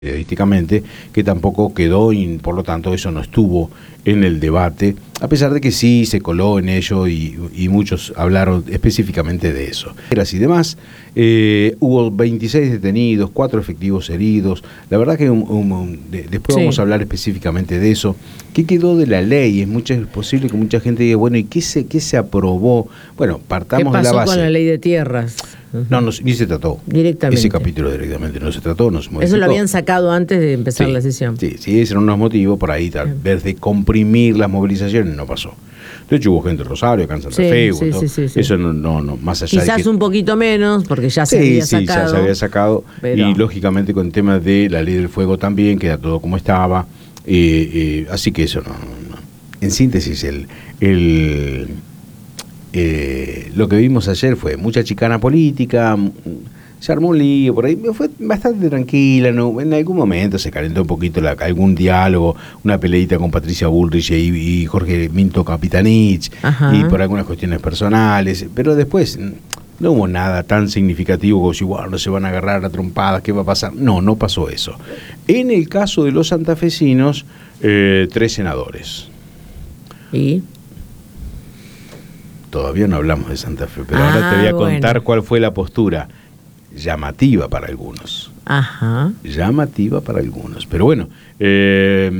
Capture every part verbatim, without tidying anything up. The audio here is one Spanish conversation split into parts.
periodísticamente, que tampoco quedó y por lo tanto eso no estuvo en el debate, a pesar de que sí se coló en ello y, y muchos hablaron específicamente de eso. Y demás, eh, hubo veintiséis detenidos, cuatro efectivos heridos, la verdad que un, un, un, de, después sí. Vamos a hablar específicamente de eso. ¿Qué quedó de la ley? Es, mucho, es posible que mucha gente diga, bueno, ¿y qué se, qué se aprobó? Bueno, partamos de la base. ¿Qué pasó con la ley de tierras? No, no, ni se trató. Directamente. Ese capítulo directamente no se trató, no se modificó. Eso lo habían sacado antes de empezar sí, la sesión. Sí, sí, esos eran unos motivos por ahí, tal vez de comprimir las movilizaciones, no pasó. De hecho, hubo gente en Rosario, acá en Santa sí, Fe, sí, sí, sí, sí. Eso no, no, no, más allá Quizás de que... un poquito menos, porque ya se sí, había sí, sacado. Sí, ya se había sacado, pero... y lógicamente con el tema de la ley del fuego también, queda todo como estaba, eh, eh, así que eso no, no. En síntesis, el... el Eh, lo que vimos ayer fue mucha chicana política, se armó un lío por ahí, fue bastante tranquila, ¿no? En algún momento se calentó un poquito la, algún diálogo, una peleita con Patricia Bullrich y, y Jorge Minto Capitanich, Ajá. y por algunas cuestiones personales, pero después no hubo nada tan significativo como si igual no se van a agarrar a trompadas, ¿qué va a pasar? No, no pasó eso. En el caso de los santafesinos, eh, tres senadores. ¿Y? Todavía no hablamos de Santa Fe, pero ah, ahora te voy a contar bueno. cuál fue la postura. Llamativa para algunos. Ajá. Llamativa para algunos. Pero bueno, eh,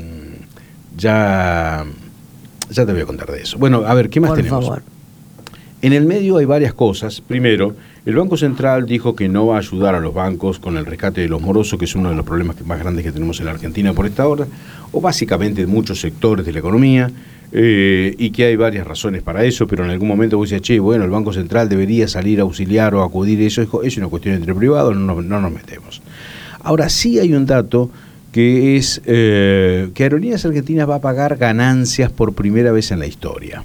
ya, ya te voy a contar de eso. Bueno, a ver, ¿qué más Por tenemos? Favor. En el medio hay varias cosas. Primero, el Banco Central dijo que no va a ayudar a los bancos con el rescate de los morosos, que es uno de los problemas más grandes que tenemos en la Argentina por esta hora, o básicamente en muchos sectores de la economía. Eh, y que hay varias razones para eso, pero en algún momento vos decís, che, bueno, el Banco Central debería salir a auxiliar o acudir, eso es, es una cuestión entre privados, no, no, no nos metemos. Ahora sí hay un dato que es eh, que Aerolíneas Argentinas va a pagar ganancias por primera vez en la historia.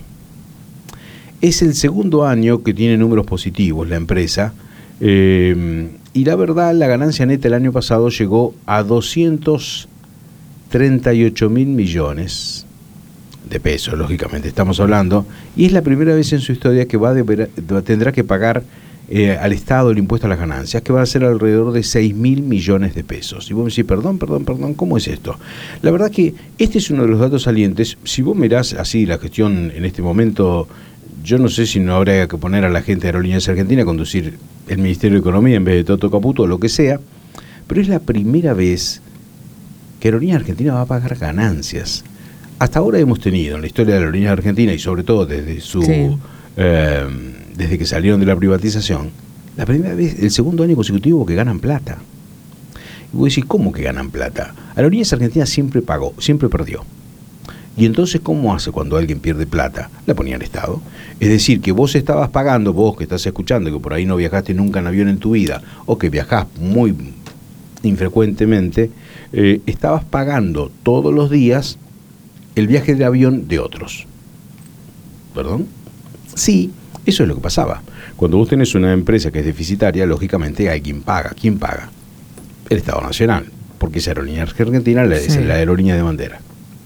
Es el segundo año que tiene números positivos la empresa, eh, y la verdad la ganancia neta el año pasado llegó a doscientos treinta y ocho mil millones de pesos, lógicamente estamos hablando, y es la primera vez en su historia que va a deber, tendrá que pagar eh, al Estado el impuesto a las ganancias, que va a ser alrededor de seis mil millones de pesos. Y vos me decís, perdón, perdón, perdón, ¿cómo es esto? La verdad que este es uno de los datos salientes. Si vos mirás así la gestión en este momento, yo no sé si no habría que poner a la gente de Aerolíneas Argentinas a conducir el Ministerio de Economía en vez de Toto Caputo o lo que sea, pero es la primera vez que Aerolíneas Argentinas va a pagar ganancias. Hasta ahora hemos tenido en la historia de la Aerolínea Argentina y sobre todo desde su sí. eh, desde que salieron de la privatización, la primera vez, el segundo año consecutivo que ganan plata. Y vos decís, ¿cómo que ganan plata? Aerolíneas Argentinas siempre pagó, siempre perdió. Y entonces, ¿cómo hace cuando alguien pierde plata? La ponía el Estado. Es decir, que vos estabas pagando, vos que estás escuchando, que por ahí no viajaste nunca en avión en tu vida, o que viajás muy infrecuentemente, eh, estabas pagando todos los días el viaje de avión de otros. ¿Perdón? Sí, eso es lo que pasaba. Cuando vos tenés una empresa que es deficitaria, lógicamente hay quien paga. ¿Quién paga? El Estado Nacional, porque esa aerolínea argentina es sí. la aerolínea de bandera.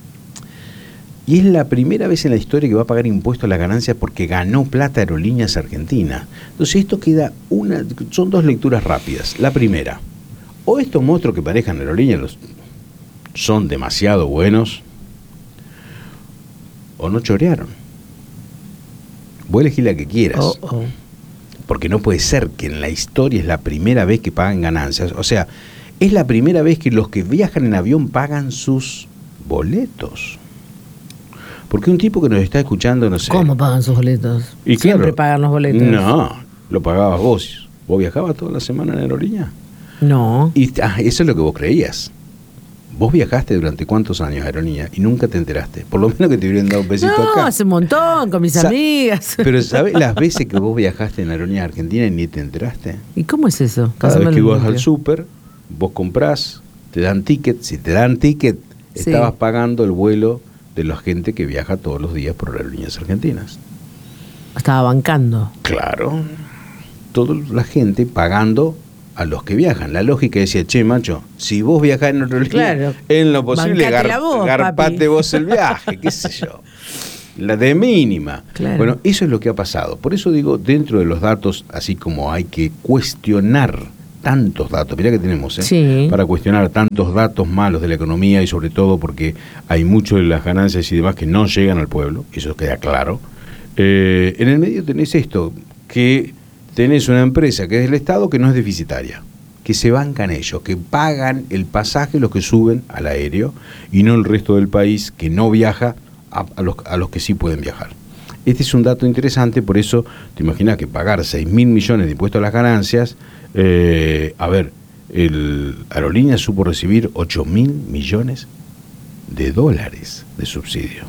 Y es la primera vez en la historia que va a pagar impuestos a las ganancias porque ganó plata Aerolíneas Argentinas. Entonces esto queda una... Son dos lecturas rápidas. La primera, o estos monstruos que manejan aerolíneas los, son demasiado buenos, o no chorearon. Vos elegí la que quieras. Oh, oh. Porque no puede ser que en la historia es la primera vez que pagan ganancias. O sea, es la primera vez que los que viajan en avión pagan sus boletos. Porque un tipo que nos está escuchando, no sé... ¿Cómo pagan sus boletos? Y Siempre claro, pagan los boletos. No, lo pagabas vos. ¿Vos viajabas toda la semana en aerolínea? No. Y ah, eso es lo que vos creías. Vos viajaste durante cuántos años a aerolínea y nunca te enteraste. Por lo menos que te hubieran dado un besito no, acá. No, hace un montón, con mis Sa- amigas. Pero ¿sabés las veces que vos viajaste en aerolínea argentina y ni te enteraste? ¿Y cómo es eso? Cada Pásame vez que vas al súper, vos comprás, te dan ticket. Si te dan ticket, sí. estabas pagando el vuelo de la gente que viaja todos los días por aerolíneas argentinas. Estaba bancando. Claro. Toda la gente pagando a los que viajan. La lógica decía, che, macho, si vos viajás en aerolínea, claro. en lo posible gar, vos, garpate papi. vos el viaje, qué sé yo. La de mínima. Claro. Bueno, eso es lo que ha pasado. Por eso digo, dentro de los datos, así como hay que cuestionar tantos datos, mirá que tenemos, ¿eh? Sí. Para cuestionar tantos datos malos de la economía y sobre todo porque hay mucho de las ganancias y demás que no llegan al pueblo, eso queda claro. Eh, en el medio tenés esto, que tenés una empresa que es del Estado que no es deficitaria, que se bancan ellos, que pagan el pasaje los que suben al aéreo y no el resto del país que no viaja a, a, los, a los que sí pueden viajar. Este es un dato interesante, por eso te imaginas que pagar seis mil millones de impuestos a las ganancias, eh, a ver, el Aerolínea supo recibir ocho mil millones de dólares de subsidio.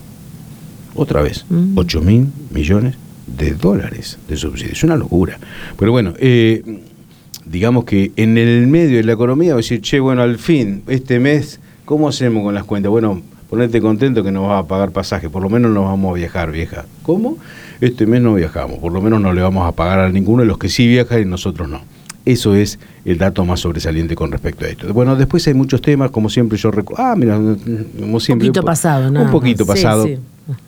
Otra vez, mm. ocho mil millones de dólares de subsidio. Es una locura. Pero bueno, eh, digamos que en el medio de la economía va a decir, che, bueno, al fin, este mes, ¿cómo hacemos con las cuentas? Bueno, ponete contento que nos vas a pagar pasaje, por lo menos nos vamos a viajar, vieja. ¿Cómo? Este mes no viajamos, por lo menos no le vamos a pagar a ninguno de los que sí viajan y nosotros no. Eso es el dato más sobresaliente con respecto a esto. Bueno, después hay muchos temas, como siempre yo recuerdo. Ah, mira, como siempre. Un poquito pasado, ¿no? Un poquito pasado. Sí, sí.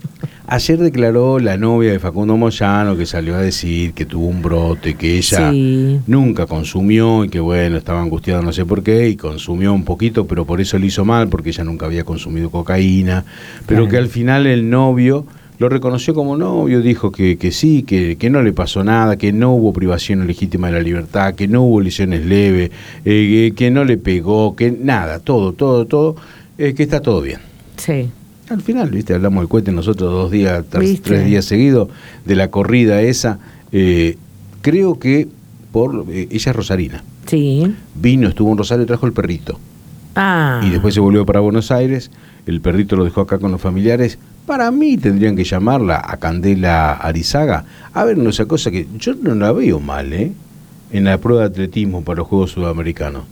Ayer declaró la novia de Facundo Moyano que salió a decir que tuvo un brote, que ella sí. nunca consumió y que bueno, estaba angustiada no sé por qué y consumió un poquito, pero por eso le hizo mal, porque ella nunca había consumido cocaína, pero claro. que al final el novio lo reconoció como novio, dijo que, que sí, que, que no le pasó nada, que no hubo privación legítima de la libertad, que no hubo lesiones leves, eh, que no le pegó, que nada, todo, todo, todo, eh, que está todo bien. Sí. Al final, viste, hablamos del cohete nosotros dos días, tres, tres días seguidos de la corrida esa. Eh, creo que por eh, ella es rosarina. Sí. Vino, estuvo en Rosario, trajo el perrito. Ah. Y después se volvió para Buenos Aires. El perrito lo dejó acá con los familiares. Para mí tendrían que llamarla a Candela Arizaga. A ver, no esa cosa que yo no la veo mal, ¿eh? En la prueba de atletismo para los Juegos Sudamericanos.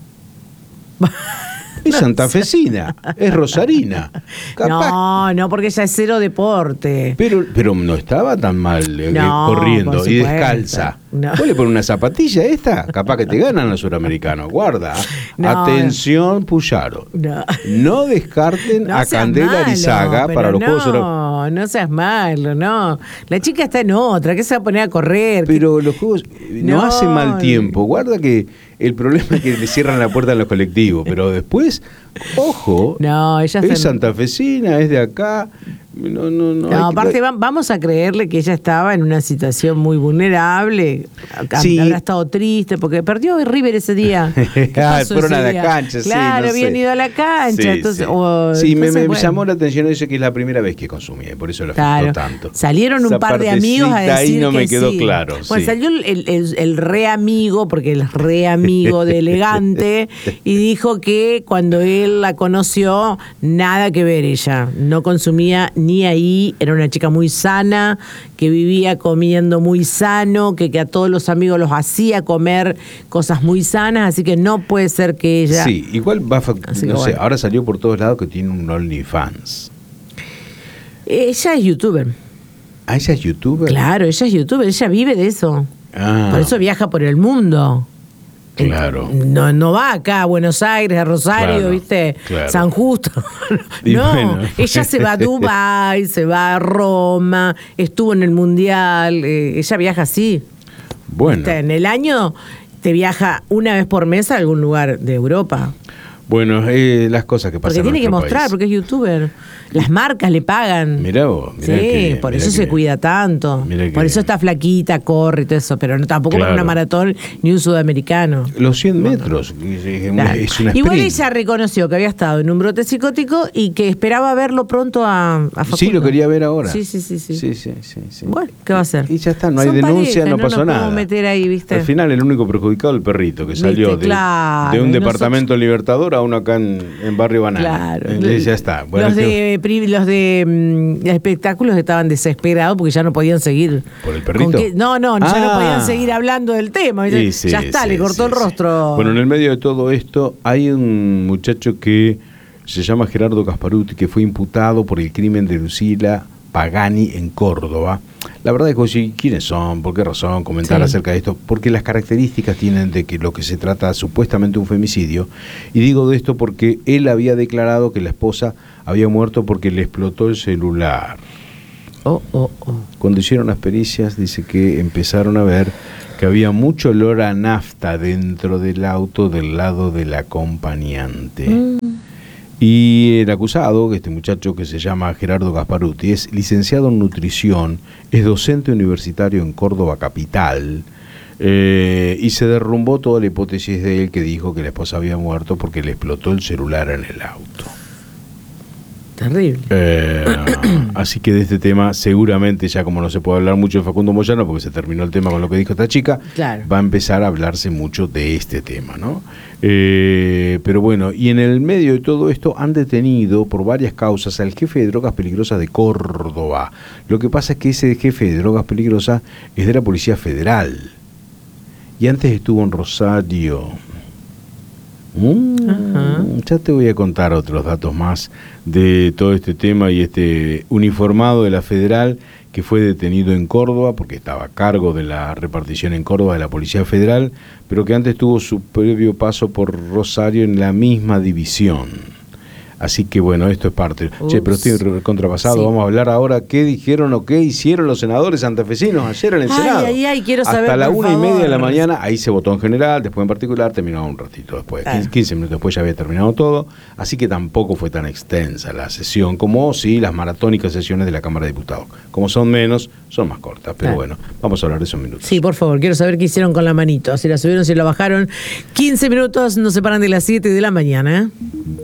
Es no, santafesina, es rosarina. Capaz. No, no, porque ella es cero deporte. Pero, pero no estaba tan mal eh, no, corriendo y descalza. No. ¿Vos le pones una zapatilla a esta? Capaz que te ganan los suramericanos. Guarda. No, Atención, Puyaro. No, no descarten no a Candela malo, Arizaga para los no, Juegos Sudamericanos. No, no seas malo, no. La chica está en otra, que se va a poner a correr. Pero que... los Juegos no, no hace mal tiempo. Guarda que el problema es que le cierran la puerta en los colectivos, pero después, ojo, no, ella es está... santafesina, es de acá. No, no, no. No, aparte que... vamos a creerle que ella estaba en una situación muy vulnerable. Sí. Habrá estado triste porque perdió River ese día. Ah, fueron a la cancha, claro, sí. Claro, no habían sé. ido a la cancha. Sí, entonces, sí. Oh, sí entonces, me, me bueno. llamó la atención eso, que es la primera vez que consumía, por eso la claro. afectó tanto. Salieron un Esa par de amigos a decir ahí no que me quedó sí. claro. Bueno, sí. salió el, el, el re amigo, porque el re amigo de Elegante, y dijo que cuando él la conoció, nada que ver ella. No consumía ni ahí, era una chica muy sana, que vivía comiendo muy sano, que, que a todos los amigos los hacía comer cosas muy sanas, así que no puede ser que ella... Sí, igual va, no sé, bueno. ahora salió por todos lados que tiene un OnlyFans. Ella es youtuber. ¿Ah, ella es youtuber? Claro, ella es youtuber, ella vive de eso. Ah. Por eso viaja por el mundo. Claro. No, no va acá a Buenos Aires, a Rosario, claro, ¿viste? Claro. San Justo. No, bueno. Ella se va a Dubái, se va a Roma, estuvo en el Mundial, eh, ella viaja así. Bueno. ¿Viste? En el año te viaja una vez por mes a algún lugar de Europa. Bueno, eh, las cosas que pasan. Porque tiene en que mostrar, país. Porque es youtuber. Las marcas le pagan. Mirá vos. Mirá sí, que, por mirá eso que, se cuida tanto. Que, por eso está flaquita, corre y todo eso. Pero no, tampoco claro. para una maratón ni un sudamericano. Los cien metros. Es, claro. es una Igual ella reconoció que había estado en un brote psicótico y que esperaba verlo pronto a, a Facundo. Sí, lo quería ver ahora. Sí, sí, sí. sí. sí, sí, sí, sí. Bueno, ¿qué va a hacer? Y ya está, no hay Son denuncia, parejas, no no pasó nos nada. Meter ahí, ¿viste? Al final, el único perjudicado el perrito, que salió de, claro, de un departamento nosotros... Libertador a uno acá en, en Barrio Banana. Claro. Eh, ya está. Bueno, los, de, que... los de mm, espectáculos estaban desesperados porque ya no podían seguir. ¿Por el perrito? Que, no, no, ah. ya no podían seguir hablando del tema. Sí, sí, ya está, sí, le cortó sí, el rostro. Sí. Bueno, en el medio de todo esto hay un muchacho que se llama Gerardo Gasparuti, que fue imputado por el crimen de Lucila Pagani en Córdoba. La verdad es que, oye, ¿quiénes son? ¿Por qué razón? Comentar sí. acerca de esto. Porque las características tienen de que lo que se trata supuestamente un femicidio. Y digo de esto porque él había declarado que la esposa había muerto porque le explotó el celular. Oh, oh, oh. Cuando hicieron las pericias, dice que empezaron a ver que había mucho olor a nafta dentro del auto del lado del acompañante. Mm. Y el acusado, este muchacho que se llama Gerardo Gasparuti, es licenciado en nutrición, es docente universitario en Córdoba capital, eh, y se derrumbó toda la hipótesis de él que dijo que la esposa había muerto porque le explotó el celular en el auto. Terrible. Eh, así que de este tema seguramente, ya como no se puede hablar mucho de Facundo Moyano porque se terminó el tema con lo que dijo esta chica, claro, va a empezar a hablarse mucho de este tema, ¿no? Eh, pero bueno, y en el medio de todo esto han detenido por varias causas al jefe de drogas peligrosas de Córdoba. Lo que pasa es que ese jefe de drogas peligrosas es de la Policía Federal y antes estuvo en Rosario. Mm, ya te voy a contar otros datos más de todo este tema y este uniformado de la Federal que fue detenido en Córdoba porque estaba a cargo de la repartición en Córdoba de la Policía Federal, pero que antes tuvo su previo paso por Rosario en la misma división. Así que bueno, esto es parte. Ups. Che, pero estoy contrapasado. Sí. Vamos a hablar ahora qué dijeron o qué hicieron los senadores santafesinos ayer en el ay, Senado. Ay, ay, quiero saber, hasta la una favor. y media de la mañana, ahí se votó en general, después en particular, terminó un ratito después. Claro. quince minutos después ya había terminado todo. Así que tampoco fue tan extensa la sesión como sí las maratónicas sesiones de la Cámara de Diputados. Como son menos, son más cortas. Pero claro, bueno, vamos a hablar de esos minutos. Sí, por favor, quiero saber qué hicieron con la manito. Si la subieron, si la bajaron. quince minutos nos separan de las siete de la mañana.